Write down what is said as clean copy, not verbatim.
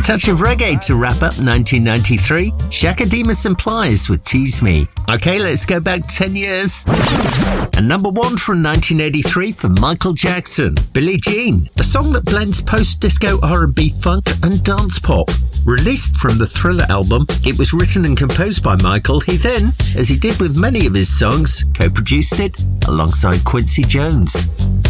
touch of reggae to wrap up 1993. Shaka Demus and Plies with Tease Me. Okay, let's go back 10 years. And number one from 1983 for Michael Jackson, Billie Jean, a song that blends post-disco R&B funk and dance pop. Released from the Thriller album, it was written and composed by Michael. He then, as he did with many of his songs, co-produced it alongside Quincy Jones.